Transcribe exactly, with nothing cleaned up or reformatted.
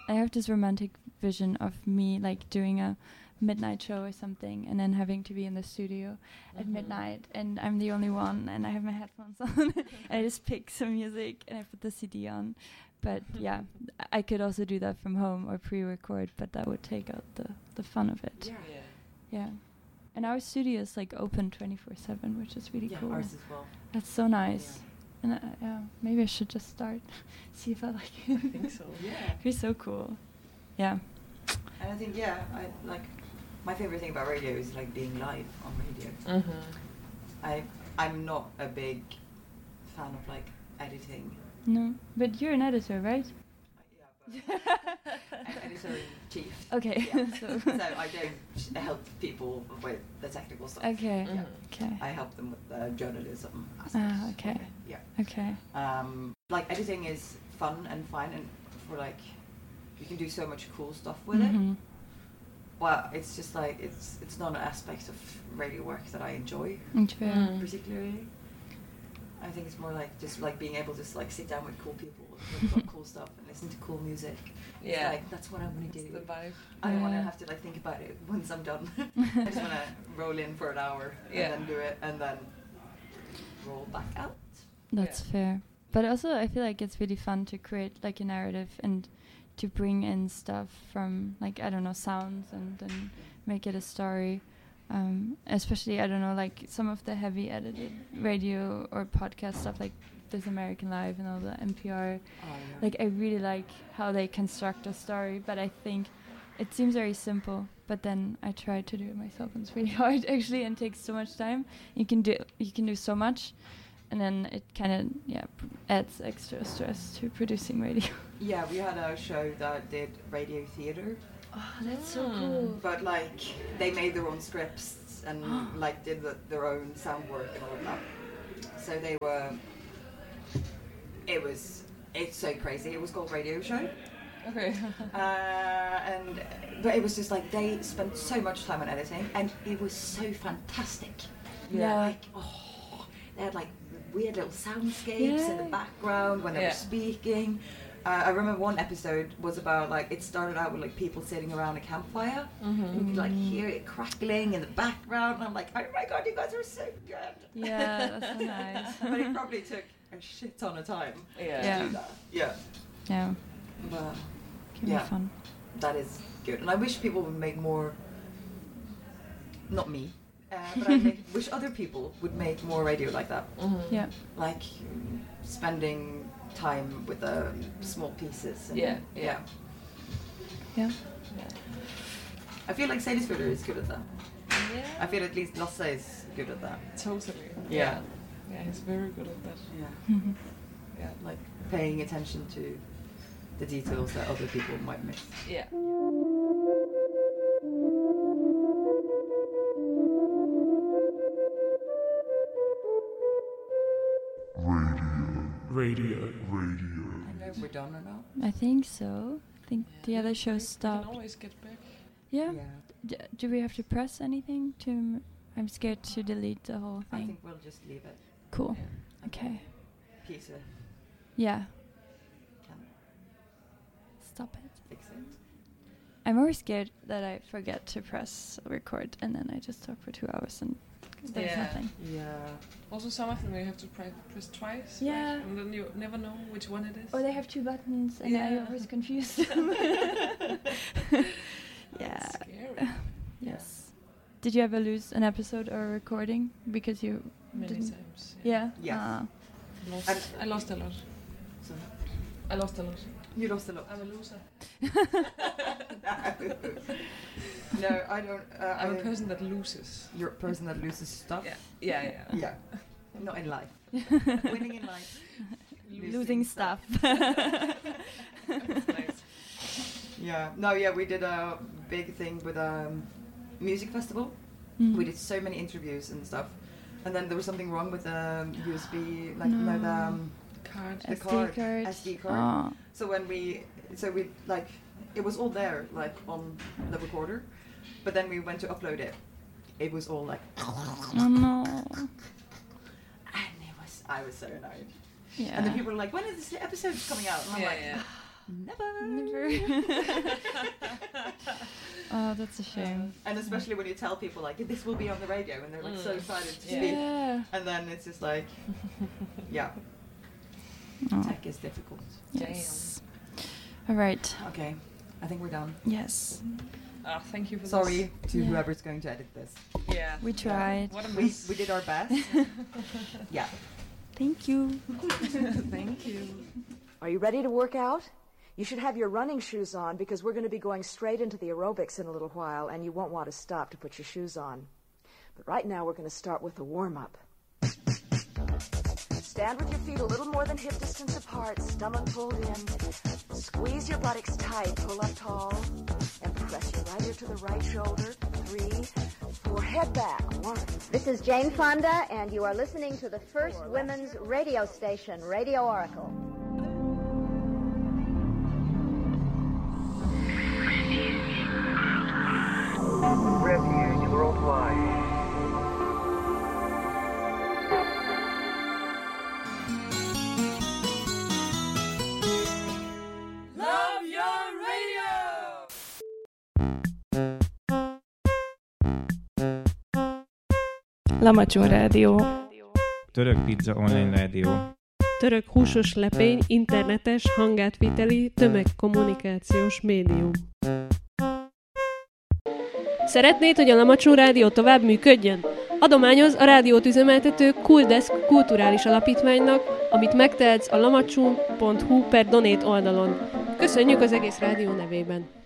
I have this romantic vision of me like doing a midnight show or something, and then having to be in the studio mm-hmm. at midnight, and I'm the only one, and I have my headphones on, and I just pick some music and I put the C D on. But yeah, I could also do that from home or pre-record, but that would take out the, the fun of it. Yeah. yeah. Yeah. And our studio is like open twenty-four seven, which is really yeah, cool. Ours as well. That's so nice. Yeah. And uh, yeah, maybe I should just start, see if I like it. I think so. Yeah. It'd be so cool. Yeah. And I think yeah, I like my favorite thing about radio is like being live on radio. Mm-hmm. I I'm not a big fan of like editing. No, but you're an editor, right? Yeah, but I'm editor in chief. Okay. Yeah. so. so I don't help people with the technical stuff. Okay. Yeah. Okay. I help them with the journalism aspects. Ah, okay. Yeah. Okay. Um, like editing is fun and fine, and for like you can do so much cool stuff with mm-hmm. it. Well, it's just like it's it's not an aspect of radio work that I enjoy mm. particularly. I think it's more like just like being able to just like sit down with cool people, with cool stuff, and listen to cool music. Yeah, it's like that's what I want to do. The vibe. I don't yeah. want to have to like think about it once I'm done. I just want to roll in for an hour and yeah. then do it, and then roll back out. That's yeah. fair. But also, I feel like it's really fun to create like a narrative and to bring in stuff from like I don't know sounds and then make it a story. Um, especially, I don't know, like some of the heavy edited radio or podcast stuff like This American Life and all the N P R. Oh, yeah. Like, I really like how they construct a story, but I think it seems very simple. But then I try to do it myself, and it's really hard actually, and takes so much time. You can do you can do so much, and then it kind of yeah adds extra stress to producing radio. Yeah, we had a show that did radio theater. Oh, that's so cool. But like they made their own scripts and like did the, their own sound work and all of that. So they were. It was. It's so crazy. It was called Radio Show. Okay. uh, and but it was just like they spent so much time on editing, and it was so fantastic. Yeah. Like oh, they had like weird little soundscapes yeah. in the background when they yeah. were speaking. Uh, I remember one episode was about like it started out with like people sitting around a campfire. Mm-hmm. And you could like hear it crackling in the background. And I'm like, oh my god, you guys are so good. Yeah, that's so nice. But it probably took a shit ton of time Yeah. to Yeah. do that. Yeah. Yeah. But Can yeah, be fun. that is good. And I wish people would make more. Not me. Uh, but I make, wish other people would make more radio like that. Mm-hmm. Yeah. Like spending time with the small pieces. And Yeah, yeah. Yeah. Yeah. I feel like Sadisfjordur is good at that. Yeah. I feel at least Lasse is good at that. Totally. Yeah. Yeah, he's very good at that. Yeah. Yeah. Like paying attention to the details that other people might miss. Yeah. Radio. Radio. I don't know if we're done or not. I think so. I think Yeah. the other shows We stopped. can always get back. Yeah. Yeah. D- do we have to press anything to? M- I'm scared to delete the whole I thing. think we'll just leave it. Cool. Yeah. Okay. Peter Yeah. can Stop it. fix it. I'm always scared that I forget to press record and then I just talk for two hours and there's Yeah. nothing. Yeah. Also, some of them you have to pri- press twice. Yeah. Right? And then you never know which one it is. Or they have two buttons and Yeah. I'm always confused. Yeah. That's scary. Yes. Did you ever lose an episode or a recording because you Many didn't? times. Yeah. Yes. Ah. Lost. And- I lost a lot. So I lost a lot. you lost a lot. I'm a loser. No, I don't. Uh, I'm I, a person that loses. You're a person that loses stuff. Yeah. Yeah, yeah. Yeah. Not in life. Winning in life. Losing stuff. That's nice. Yeah. No, yeah, we did a big thing with a um, music festival. Mm. We did so many interviews and stuff. And then there was something wrong with the um, U S B, like, no, No. the, um, Card. the S D card, card. S D card. Ah. So when we, so we, like, it was all there, like, on the recorder. But then we went to upload it. It was all like, Oh no. and it was, I was so annoyed. Yeah. And then people were like, when is this episode coming out? And I'm Yeah, like, yeah. Never. Never. Oh, that's a shame. And especially when you tell people like this will be on the radio and they're like so excited to Yeah. speak, Yeah. and then it's just like, yeah, Oh, tech is difficult. yes. All right. Okay, I think we're done. Yes. Ah, thank you for Sorry to Yeah. whoever's going to edit this. this. Yeah. We tried. What a We mess. we did our best. Yeah. Thank you. Thank you. Are you ready to work out? You should have your running shoes on because we're going to be going straight into the aerobics in a little while, and you won't want to stop to put your shoes on. But right now we're going to start with the warm-up. Stand with your feet a little more than hip distance apart, stomach pulled in. Squeeze your buttocks tight, pull up tall, and press your right ear to the right shoulder. Three, four, head back. One. This is Jane Fonda, and you are listening to the first women's radio station, Radio Oracle. Refuge worldwide. Love your radio! Lamacsó Rádió. Török Pizza Online Rádió. Török húsos lepény, internetes, hangátviteli, tömegkommunikációs médium. Szeretnéd, hogy a Lamacsó Rádió tovább működjön? Adományoz a rádiót üzemeltető Cooldesk kulturális alapítványnak, amit megtehetsz a lamacsó pont hu per donate oldalon. Köszönjük az egész rádió nevében!